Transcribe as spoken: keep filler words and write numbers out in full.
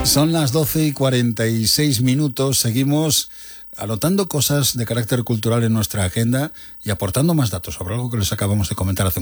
Son las doce y cuarenta y seis minutos. Seguimos anotando cosas de carácter cultural en nuestra agenda y aportando más datos sobre algo que les acabamos de comentar hace un